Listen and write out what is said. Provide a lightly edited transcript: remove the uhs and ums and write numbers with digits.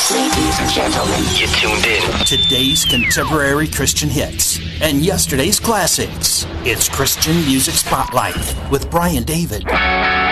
Ladies and gentlemen, you tuned in. Today's contemporary Christian hits and yesterday's classics. It's Christian Music Spotlight with Brian David.